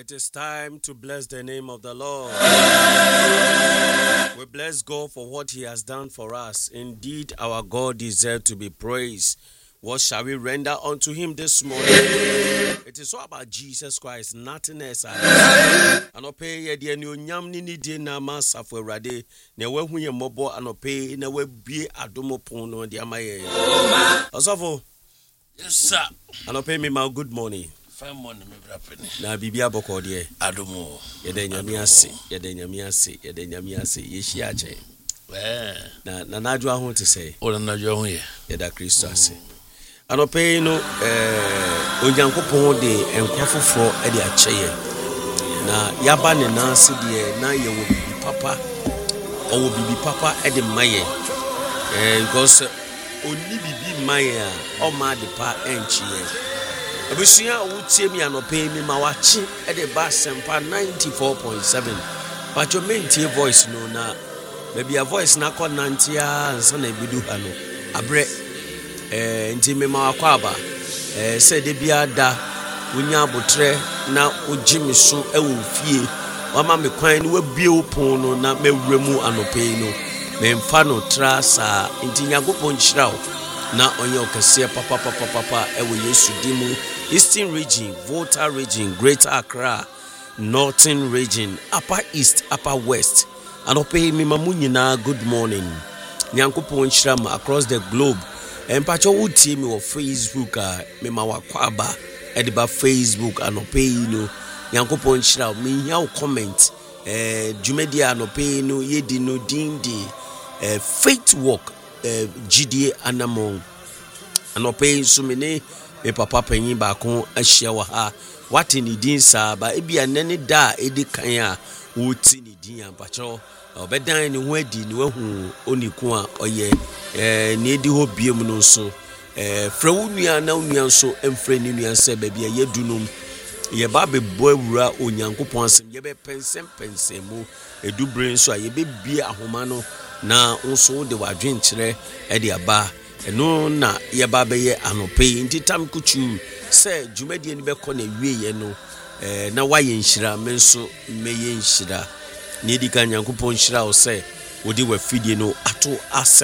It is time to bless the name of the Lord. We bless God for what He has done for us. Indeed, our God deserves to be praised. What shall we render unto Him this morning? It is all about Jesus Christ, nothing else. Anope ye de nyam ni de na masa for Awurade na we hu ye mobo anope na we bie adomo pon no de amaye. Osofo. Yes sir. Anope me ma good morning. Fine morning me brapeni. Na bibia boko de Adomo. Ye de nyame ase, ye de nyame ase, ye hia ache. Na najwa ho te say. O na najwa ho ye. Ye da Kristo ase. Anope no Onyankopɔn de enkwafofo e de akyeye na yaba ne nanse de na ye wo bibi papa e de maye because oni bibi maye a o ma de pa enchiye abusua wo tie mi anope mi ma wachi e de ba sempa 94.7 but your mentie voice no na maybe a voice na ko nantia ansa na bidu ha no abre nti me ma akwaba se de bia da wonya abotre na ogimi so ewo fie wama me kwan no wabie opon no na mewura mu anope no me mfa no trasa nti Nyankopɔn nhyira wo na onye okese papa ewo Yesu dimu Eastern region, Volta region, Greater Accra, Northern region, Upper East, Upper West. Anope me mamu nyina good morning. Nyankopɔn nhyira ma across the globe. Empacho utie me wo Facebook me ma wakwaba ediba Facebook anope no Nyankopɔn nhyira me hia wo comment dwumadi anope no yedi no dindi faith walk GDA anamon anope so me ne me papa panyin ba ko ahia wa ha wate ni din sa ba ebia nene da edi kan a woti ni din ampacho obedan ni ho adi ni wahu oniku a oye ni edi ho biem no so fra wunua na wunua so emfra ni nua se ba bia yedunum ye ba bebo awura Onyankopɔn asem ye be pensem mu edubre nso a ye be bie ahoma no na nso de wadwen kire e de aba eno na ye ba be ye anope nti tam kuchu se dwumadi ni be kɔ na wie ye no na waye nhyira me nso meye nhyira ni edi kan Nyankopɔn nhyira wo se wodi wa fidie no ato ase